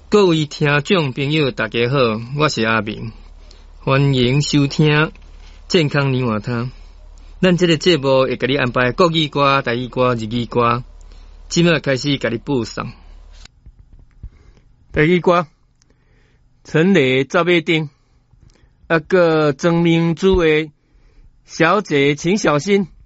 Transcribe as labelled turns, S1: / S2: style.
S1: 各位听众朋友，大家好，我是阿明，欢迎收听健康年华汤。咱这个节目会给你安排国语歌、台语歌、日语歌，即马开始给你播送。台语歌，陈雷赵月丁，个曾明珠的小姐请小心。